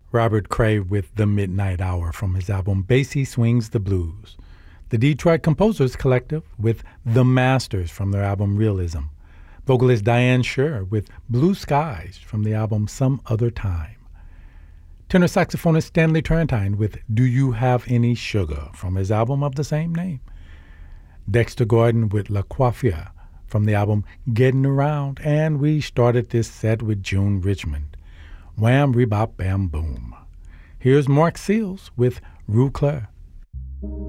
Robert Cray with The Midnight Hour from his album Basie Swings the Blues. The Detroit Composers Collective with The Masters from their album Realism. Vocalist Diane Scher with Blue Skies from the album Some Other Time. Tenor saxophonist Stanley Turrentine with Do You Have Any Sugar from his album of the same name. Dexter Gordon with La Coiffure from the album Getting Around. And we started this set with June Richmond. Wham, rebop, bam, boom. Here's Mark Seals with Rue Claire.